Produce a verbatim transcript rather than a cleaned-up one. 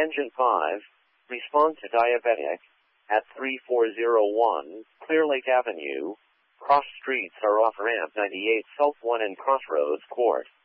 Engine five, respond to diabetic, at three four zero one, Clear Lake Avenue, cross streets are off ramp ninety-eight South one and Crossroads Court.